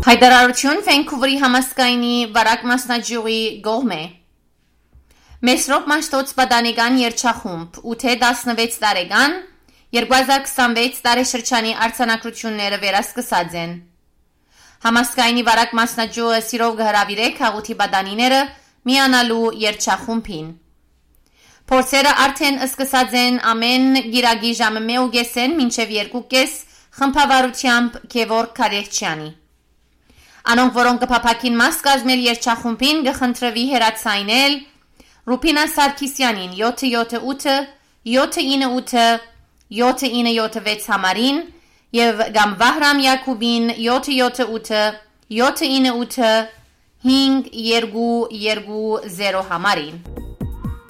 Հայտարարություն Վենքուվերի համասկայնի վարակ մասնաճյուղի գողմե Մեսրոպ Մաշտոց Պատանեկան երգչախումբ 8-16 տարեկան 2026 տարեշրջանի արձանագրությունները վերասկսած են։ Համասկայնի վարակ մասնաճյուղը սիրով կհրավիրե քաղուտի պատանիները միանալու երգչախումբին։ Փորձերը արդեն սկսած են ամեն գիրագի ժամը 1:30 մինչև 2:30 խմբավարությամբ Գևորգ Քարեխչյանի։ Անոնք, որոնք կփափակին մաս կազմել երգչախումբին, կխնդրվի հեռացայնել Ռուփինա Սարգսյանին 778 798 797 համարին եւ կամ Վահրամ Յակուբին 778 798 5220 համարին։